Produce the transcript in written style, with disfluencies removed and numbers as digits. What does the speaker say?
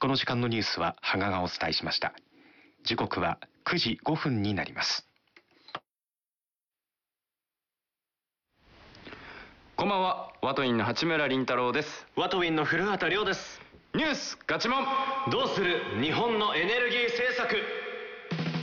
この時間のニュースは羽賀がお伝えしました。時刻は9時5分になります。 こんばんは。ワトウィンの八村倫太郎です。 ワトウィンの古畑亮です。 ニュースガチモン。 どうする日本のエネルギー政策。